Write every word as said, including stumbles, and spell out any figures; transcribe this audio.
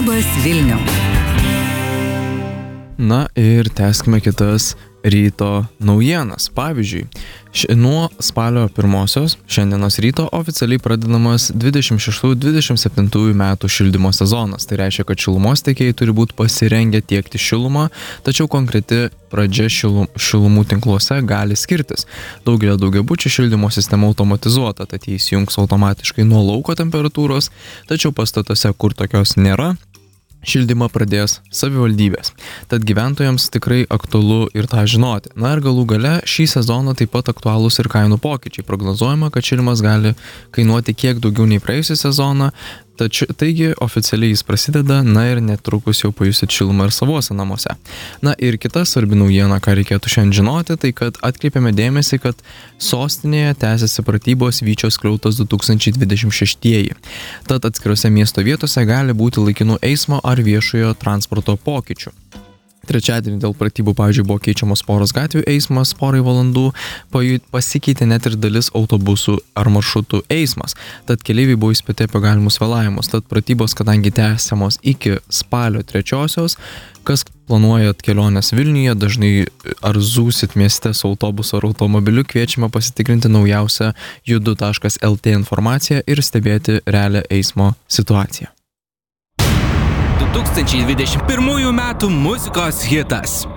Labas Vilniau. Na ir tęskime kitas ryto naujienas. Pavyzdžiui, š- nuo spalio pirmosios šiandienos ryto oficialiai pradedamas dvidešimt šeštų dvidešimt septintų metų šildymo sezonas. Tai reiškia, kad šilumos tiekėjai turi būti pasirengę tiekti šilumą, tačiau konkreti pradžia šilum, šilumų tinkluose gali skirtis. Daugelio daugiabučių šildymo sistema automatizuota, tad jie įsijungs automatiškai nuo lauko temperatūros, tačiau pastatuose, kur tokios nėra, šildymą pradės savivaldybės. Tad gyventojams tikrai aktualu ir tą žinoti. Na ir galų gale šį sezoną taip pat aktualūs ir kainų pokyčiai. Prognozuojama, kad šildymas gali kainuoti kiek daugiau nei praėjusią sezoną, tačiau taigi oficialiai jis prasideda, na ir netrukus jau pajusit šilumą ir savuose namuose. Na ir kita svarbi naujiena, ką reikėtų šiandien žinoti, tai kad atkreipiame dėmesį, kad sostinėje tęsiasi pratybos Vyčio skliautas du tūkstančiai dvidešimt šeši. Tad atskirose miesto vietose gali būti laikinų eismo ar viešojo transporto pokyčių. Trečiadienį dėl pratybų, pavyzdžiui, buvo keičiamos poros gatvių eismas, porai valandų paju- pasikeitė net ir dalis autobusų ar maršrutų eismas. Tad keleiviai buvo įspėti apie galimus vėlavimus. Tad pratybos, kadangi tęsiamos iki spalio trečiosios, kas planuojat keliones Vilniuje, dažnai ar zūsit mieste su autobusu ar automobiliu, kviečiame pasitikrinti naujausią judu taškas lt informaciją ir stebėti realią eismo situaciją. du tūkstančiai dvidešimt pirmųjų metų muzikos hitas.